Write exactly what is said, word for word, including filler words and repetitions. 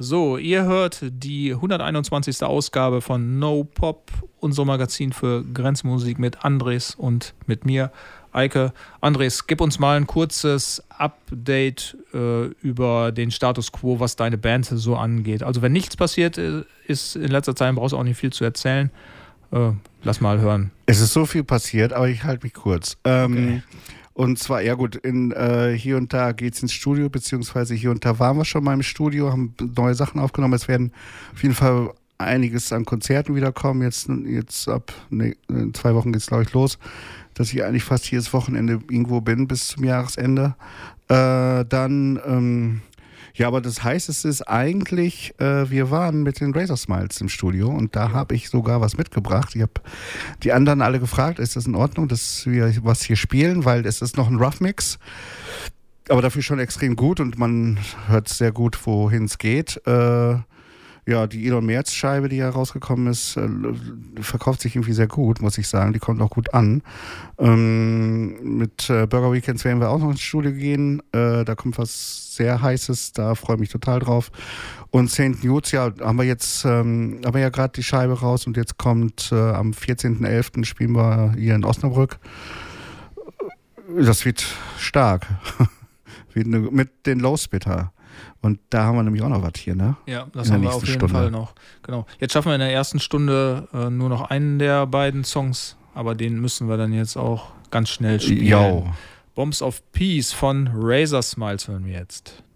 So, ihr hört die hunderteinundzwanzigste Ausgabe von No Pop, unser Magazin für Grenzmusik mit Andres und mit mir, Eike. Andres, gib uns mal ein kurzes Update äh, über den Status Quo, was deine Band so angeht. Also wenn nichts passiert ist in letzter Zeit, brauchst du auch nicht viel zu erzählen. Äh, lass mal hören. Es ist so viel passiert, aber ich halte mich kurz. Ähm, Okay. Und zwar, ja gut, in, äh, hier und da geht es ins Studio, beziehungsweise hier und da waren wir schon mal im Studio, haben neue Sachen aufgenommen. Es werden auf jeden Fall einiges an Konzerten wiederkommen. Jetzt, jetzt ab ne, in zwei Wochen geht es, glaube ich, los, dass ich eigentlich fast jedes Wochenende irgendwo bin bis zum Jahresende. Äh, dann, ähm, ja, aber das heißeste ist eigentlich, äh, wir waren mit den Razor Smiles im Studio und da habe ich sogar was mitgebracht. Ich habe die anderen alle gefragt, ist das in Ordnung, dass wir was hier spielen, weil es ist noch ein Rough Mix, aber dafür schon extrem gut und man hört sehr gut, wohin es geht. Äh, ja, die Elon Merz Scheibe, die ja rausgekommen ist, äh, verkauft sich irgendwie sehr gut, muss ich sagen. Die kommt auch gut an. Ähm, mit äh, Burger Weekends werden wir auch noch ins Studio gehen. Äh, da kommt was sehr Heißes, da freue ich mich total drauf. Und Saint Nudes, ja, haben wir jetzt, ähm, haben wir ja gerade die Scheibe raus und jetzt kommt äh, am vierzehnten elften spielen wir hier in Osnabrück. Das wird stark. Mit den Low Spitter. Und da haben wir nämlich auch noch was hier, ne? Ja, das In der haben wir auf nächsten jeden Stunde. Fall noch. Genau. Jetzt schaffen wir in der ersten Stunde äh, nur noch einen der beiden Songs, aber den müssen wir dann jetzt auch ganz schnell spielen. Jo. Bombs of Peace von Razor Smiles hören wir jetzt.